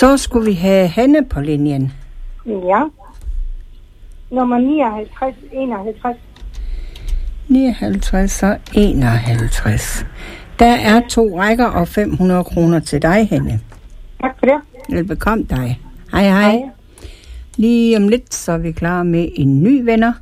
Så skulle vi have Hanne på linjen. Ja. Nummer 59, 51. 59 og 51. Der er 2 rækker og 500 kroner til dig, Hanne. Tak for det. Velbekomme dig. Hej, hej. Lige om lidt, så er vi klar med en ny vinder.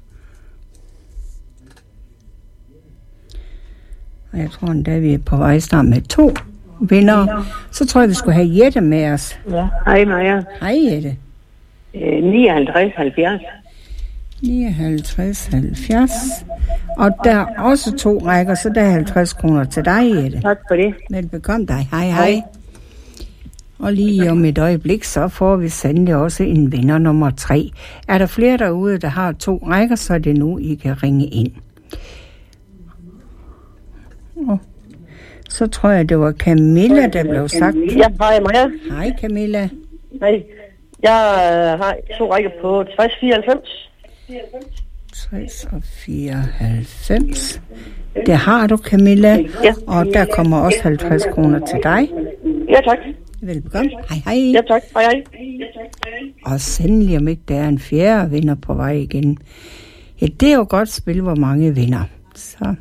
Og jeg tror endda, vi er på vej snart med 2 vinder. Så tror jeg, vi skulle have Jette med os. Ja, hej Maja. Hej, Jette. 59, 70. 59, 70. Og der er også 2 rækker, så der er 50 kroner til dig, Jette. Tak for det. Velbekomme dig. Hej, hej. Og lige om et øjeblik, så får vi sandelig også en vinder nummer 3. Er der flere derude, der har 2 rækker, så er det nu, I kan ringe ind. Så tror jeg, det var Camilla, der blev sagt. Ja, hej Maja. Hej Camilla. Hej. Jeg har 2 rækker på 60, 94. 60 og 94. Det har du, Camilla. Ja. Og der kommer også 50 kroner til dig. Ja, tak. Velbekomme. Hej, hej. Ja, tak. Hej, hej. Og sandelig om ikke, der er en 4. vinder på vej igen. Ja, det er jo godt spil, hvor mange vinder. Så.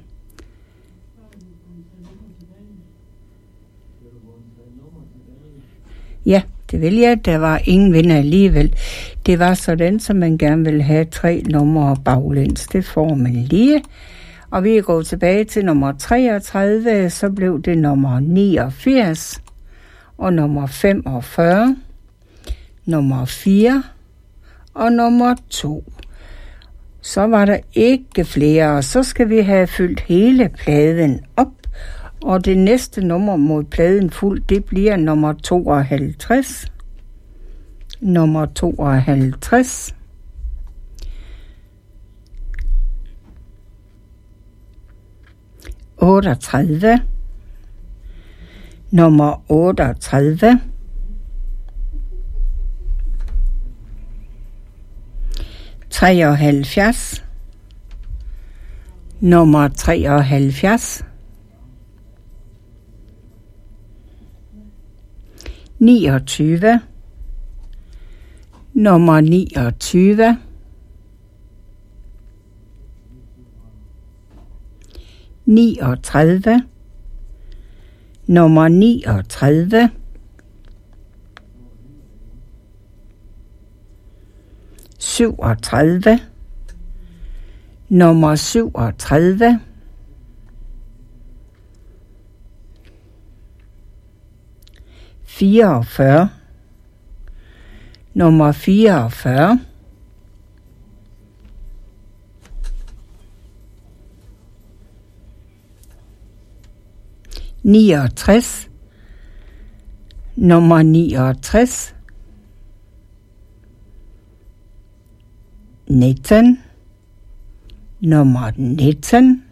Ja, det vil jeg. Der var ingen vinder alligevel. Det var sådan, som man gerne vil have 3 numre baglæns. Det får man lige. Og vi er gået tilbage til nummer 33. Så blev det nummer 89. Og nummer 45. Nummer 4. Og nummer 2. Så var der ikke flere. Og så skal vi have fyldt hele pladen op. Og det næste nummer mod pladen fuld, det bliver nummer 52. Nummer 52. (38). Nummer 38. 73. Nummer 73. 29. Nummer 29. 39. Nummer 39. 37. Nummer 37. 44. Nummer 44. 69. Nummer 69. 19. Nummer 19.